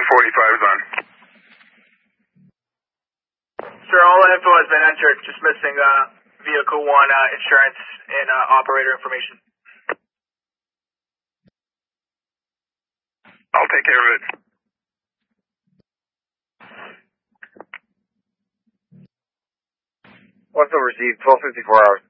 45 is on. Sir, all info has been entered. Just missing vehicle 1 insurance and operator information. I'll take care of it. Also received 1254 hours.